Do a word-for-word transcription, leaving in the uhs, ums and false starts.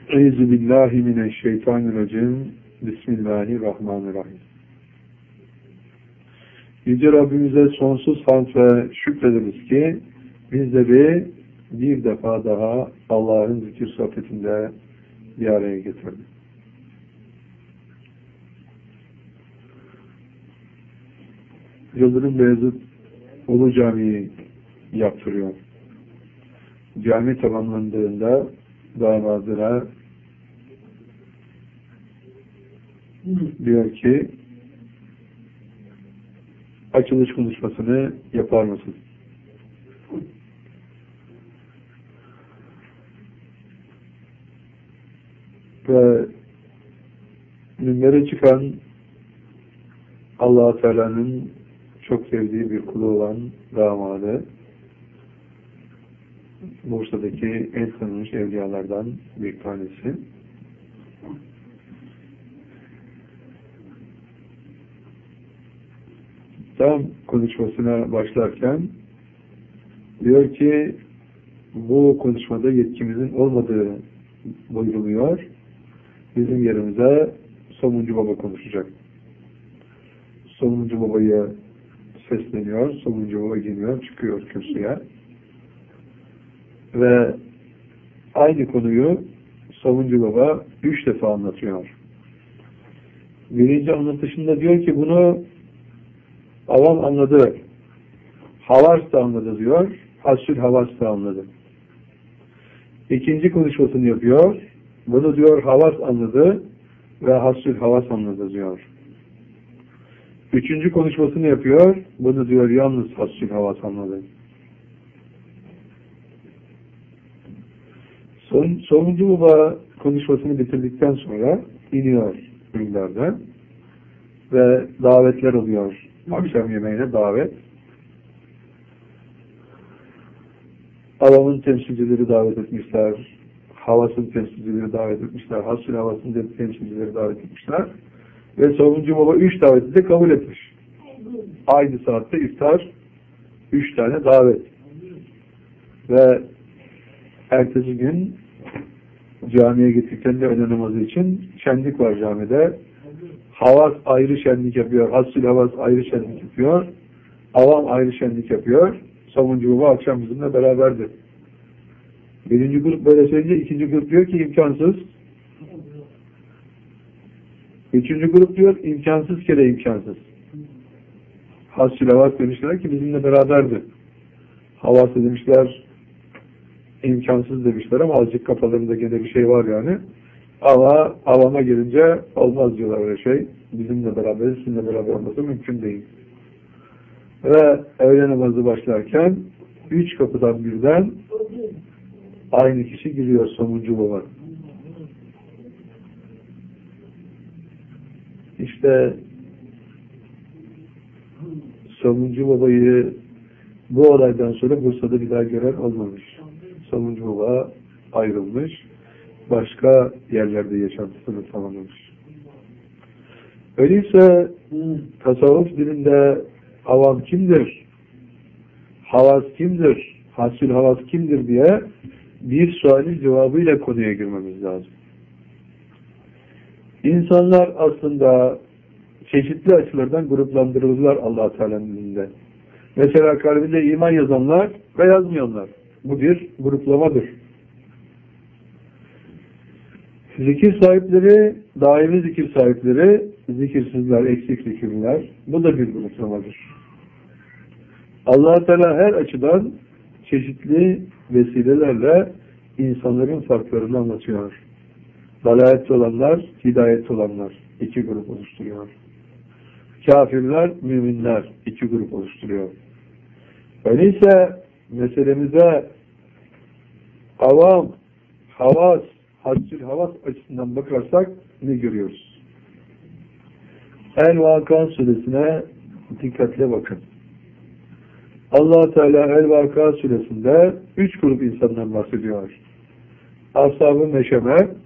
Eyzu billahi mineşşeytanirracim. Bismillahirrahmanirrahim. Yüce Rabbimize sonsuz hamd ve şükrederiz ki bizleri bir defa daha Allah'ın zikir sohbetinde bir araya getirdi. Yıldırım Beyazıt Ulu Camii'yi yaptırıyor. Cami tamamlandığında damadına diyor ki açılış konuşmasını yapar mısın? Ve minbere çıkan Allah-u Teala'nın çok sevdiği bir kulu olan damadı, Bursa'daki en tanınmış evliyalardan bir tanesi. Tam konuşmasına başlarken diyor ki bu konuşmada yetkimizin olmadığı buyruluyor. Bizim yerimize Somuncu Baba konuşacak. Somuncu Baba'ya sesleniyor. Somuncu Baba geliyor, çıkıyor kürsüye. Ve aynı konuyu Somuncu Baba üç defa anlatıyor. Birinci anlatışında diyor ki bunu avam anladı. Havas da anladı diyor. Hasül Havas da anladı. İkinci konuşmasını yapıyor. Bunu diyor Havas anladı ve Hasül Havas anladı diyor. Üçüncü konuşmasını yapıyor. Bunu diyor yalnız Hasül Havas anladı. Son, sonuncu baba konuşmasını bitirdikten sonra iniyor minberden ve davetler oluyor. Akşam yemeğine davet. Avamın temsilcileri davet etmişler. Havasın temsilcileri davet etmişler. Hasül Havas'ın temsilcileri davet etmişler. Ve sonuncu baba üç daveti de kabul etmiş. Aynı saatte iftar üç tane davet. Ve ertesi gün camiye gittiklerinde öğle namazı için şenlik var camide. Havas ayrı şenlik yapıyor. Hasül Havas ayrı şenlik yapıyor. Avam ayrı şenlik yapıyor. Sonuncu baba akşam bizimle beraberdi. Birinci grup böyle söyleyince ikinci grup diyor ki imkansız. Üçüncü grup diyor imkansız kere imkansız. Hasül Havas demişler ki bizimle beraberdi. Havas demişler imkansız demişler ama azıcık kafalarında gene bir şey var yani. Ama avama gelince olmaz diyorlar öyle şey. Bizimle beraber, sizinle beraber olması mümkün değil. Ve öğle namazı başlarken üç kapıdan birden aynı kişi giriyor Somuncu Baba. İşte Somuncu Baba'yı bu olaydan sonra Bursa'da bir daha gören olmamış. Somuncu Baba ayrılmış. Başka yerlerde yaşantısını tamamlamış. Öyleyse tasavvuf dilinde avam kimdir? Havas kimdir? Hasül Havas kimdir diye bir sualin cevabıyla konuya girmemiz lazım. İnsanlar aslında çeşitli açılardan gruplandırılırlar Allah-u Teala'nın dilinde. Mesela kalbinde iman yazanlar ve yazmayanlar. Bu bir gruplamadır. Zikir sahipleri, daimi zikir sahipleri, zikirsizler, eksik zikirler. Bu da bir gruplamadır. Allah-u Teala her açıdan çeşitli vesilelerle insanların farklarını anlatıyor. Dalaletli olanlar, hidayetli olanlar iki grup oluşturuyor. Kafirler, müminler iki grup oluşturuyor. Öyleyse meselemize avam, havas, hasül havas açısından bakarsak ne görüyoruz? El-Vaka suresine dikkatle bakın. Allah Teala El-Vaka suresinde üç grup insandan bahsediyor. Ashab-ı Meşeme,